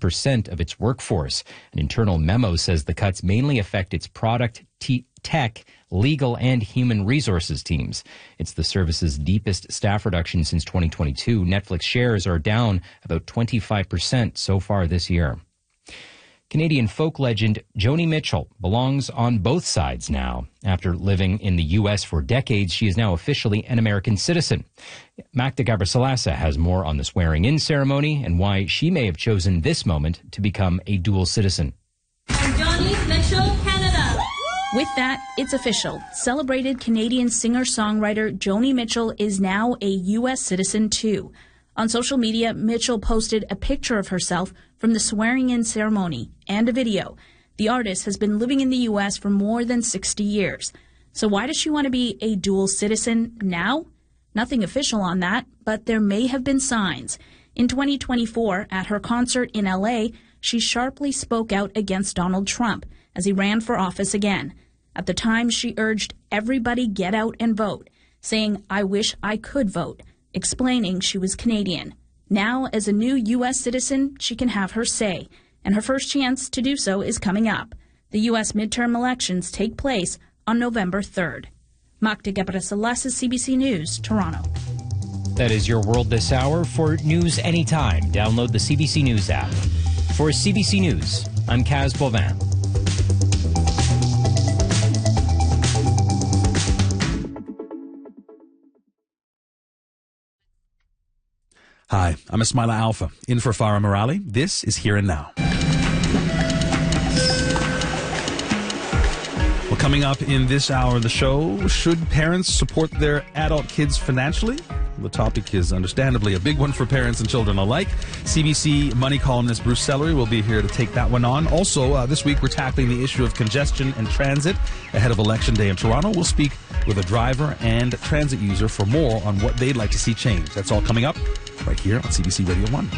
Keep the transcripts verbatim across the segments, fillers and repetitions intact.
percent of its workforce. An internal memo says the cuts mainly affect its product, t- tech, legal, and human resources teams. It's the service's deepest staff reduction since twenty twenty-two. Netflix shares are down about twenty-five percent so far this year. Canadian folk legend Joni Mitchell belongs on both sides now. After living in the U S for decades, she is now officially an American citizen. Magda Gabrisalasa has more on the swearing-in ceremony and why she may have chosen this moment to become a dual citizen. I'm Joni Mitchell, Canada. With that, it's official. Celebrated Canadian singer-songwriter Joni Mitchell is now a U S citizen too. On social media, Mitchell posted a picture of herself from the swearing-in ceremony and a video. The artist has been living in the U S for more than sixty years. So why does she want to be a dual citizen now? Nothing official on that, but there may have been signs. In twenty twenty-four, at her concert in L A, she sharply spoke out against Donald Trump as he ran for office again. At the time, she urged everybody get out and vote, saying, "I wish I could vote," explaining she was Canadian. Now, as a new U S citizen, she can have her say, and her first chance to do so is coming up. The U S midterm elections take place on November third. Magda Gabrisalasa, C B C News, Toronto. That is your world this hour. For news anytime, download the C B C News app. For C B C News, I'm Kaz Bovin. Hi, I'm Ismaila Alfa, in for Farah Morali. This is Here and Now. Well, coming up in this hour of the show, should parents support their adult kids financially? The topic is understandably a big one for parents and children alike. C B C Money columnist Bruce Sellery will be here to take that one on. Also, uh, this week we're tackling the issue of congestion and transit ahead of Election Day in Toronto. We'll speak with a driver and transit user for more on what they'd like to see change. That's all coming up right here on C B C Radio one.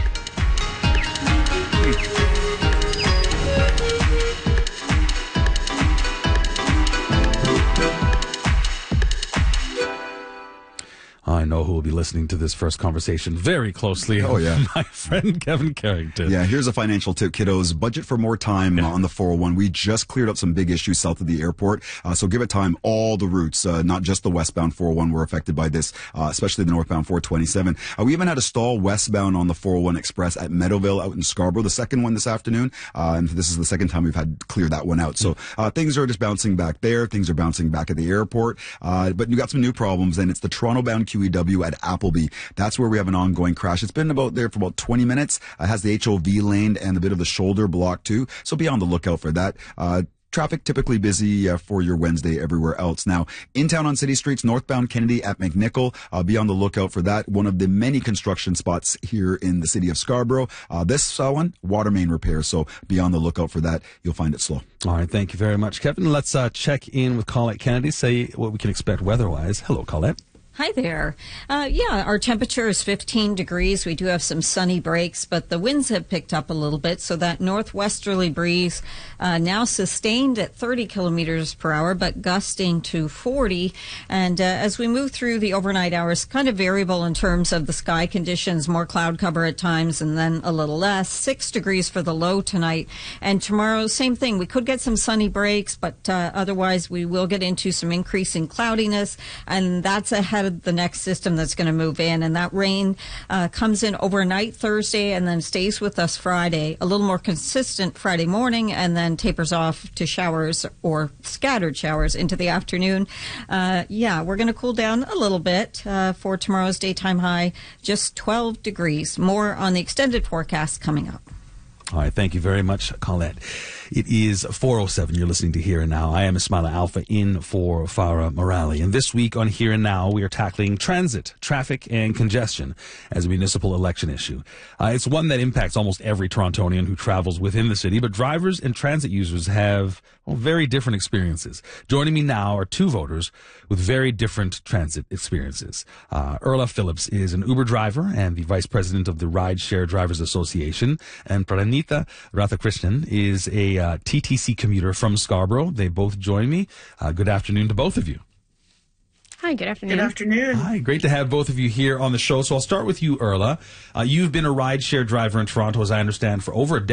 I know who will be listening to this first conversation very closely. Oh, yeah. My friend Kevin Carrington. Yeah, here's a financial tip, kiddos. Budget for more time yeah. on the four oh one. We just cleared up some big issues south of the airport. Uh, so give it time. All the routes, uh, not just the westbound four oh one, were affected by this, uh, especially the northbound four twenty-seven. Uh, we even had a stall westbound on the four oh one Express at Meadowville out in Scarborough, the second one this afternoon. Uh, and this is the second time we've had to clear that one out. So uh, things are just bouncing back there. Things are bouncing back at the airport. Uh, but you got some new problems, and it's the Toronto-bound Q E W at Appleby. That's where we have an ongoing crash. It's been about there for about twenty minutes. It has the H O V lane and a bit of the shoulder block too. So be on the lookout for that. Uh, Traffic typically busy uh, for your Wednesday everywhere else. Now, in town on city streets, northbound Kennedy at McNichol, uh, be on the lookout for that. One of the many construction spots here in the city of Scarborough. Uh, this uh, one, water main repair. So be on the lookout for that. You'll find it slow. All right. Thank you very much, Kevin. Let's uh, check in with Colette Kennedy, say what we can expect weather-wise. Hello, Colette. Hi there. Uh, yeah, our temperature is fifteen degrees. We do have some sunny breaks, but the winds have picked up a little bit, so that northwesterly breeze uh, now sustained at thirty kilometers per hour, but gusting to forty. And uh, as we move through the overnight hours, kind of variable in terms of the sky conditions, more cloud cover at times and then a little less. Six degrees for the low tonight. And tomorrow, same thing. We could get some sunny breaks, but uh, otherwise we will get into some increasing cloudiness, and that's ahead of the next system that's going to move in, and that rain uh, comes in overnight Thursday and then stays with us Friday, a little more consistent Friday morning, and then tapers off to showers or scattered showers into the afternoon. Uh, yeah, we're going to cool down a little bit uh, for tomorrow's daytime high, just twelve degrees. More on the extended forecast coming up. All right, thank you very much, Colette. It is four oh seven. You're listening to Here and Now. I am Ismaila Alfa, in for Farah Morali. And this week on Here and Now, we are tackling transit, traffic, and congestion as a municipal election issue. Uh, it's one that impacts almost every Torontonian who travels within the city, but drivers and transit users have well, very different experiences. Joining me now are two voters with very different transit experiences. Uh, Erla Phillips is an Uber driver and the vice president of the Ride Share Drivers Association, and Pranita Radhakrishnan is a uh, T T C commuter from Scarborough. They both join me. Uh, good afternoon to both of you. Hi, good afternoon. Good afternoon. Hi, great to have both of you here on the show. So I'll start with you, Erla. Uh, you've been a ride share driver in Toronto, as I understand, for over a decade.